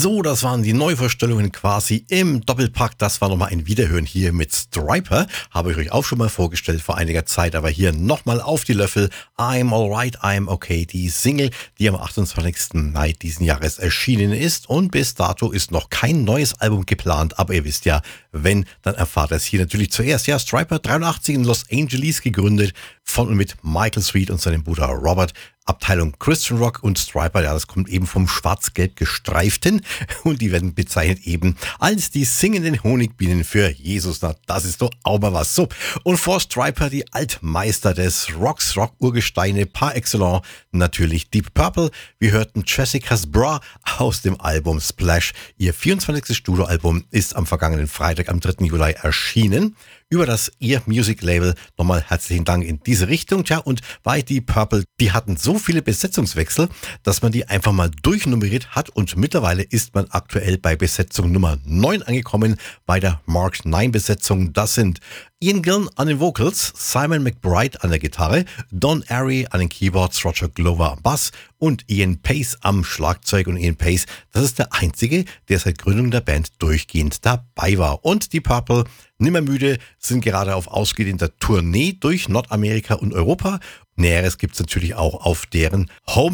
So, das waren die Neuvorstellungen quasi im Doppelpack. Das war nochmal ein Wiederhören hier mit Stryper. Habe ich euch auch schon mal vorgestellt vor einiger Zeit, aber hier nochmal auf die Löffel. I'm Alright, I'm Okay, die Single, die am 28. Mai diesen Jahres erschienen ist. Und bis dato ist noch kein neues Album geplant, aber ihr wisst ja, wenn, dann erfahrt ihr es hier natürlich zuerst. Ja, Stryper, 83 in Los Angeles gegründet, von und mit Michael Sweet und seinem Bruder Robert. Abteilung Christian Rock und Stryper, ja, das kommt eben vom schwarz-gelb gestreiften und die werden bezeichnet eben als die singenden Honigbienen für Jesus. Na, das ist doch auch mal was. So, und vor Stryper die Altmeister des Rocks, Rock-Urgesteine par excellence, natürlich Deep Purple. Wir hörten Jessica's Bra aus dem Album Splash. Ihr 24. Studioalbum ist am vergangenen Freitag, am 3. Juli erschienen. Über das Ear Music Label nochmal herzlichen Dank in diese Richtung. Tja, und bei Deep Purple, die hatten so viele Besetzungswechsel, dass man die einfach mal durchnummeriert hat und mittlerweile ist man aktuell bei Besetzung Nummer 9 angekommen, bei der Mark 9 Besetzung. Das sind Ian Gillan an den Vocals, Simon McBride an der Gitarre, Don Airey an den Keyboards, Roger Glover am Bass und Ian Pace am Schlagzeug. Und Ian Pace, das ist der Einzige, der seit Gründung der Band durchgehend dabei war. Und die Purple, nimmer müde, sind gerade auf ausgedehnter Tournee durch Nordamerika und Europa. Näheres gibt's natürlich auch auf deren Home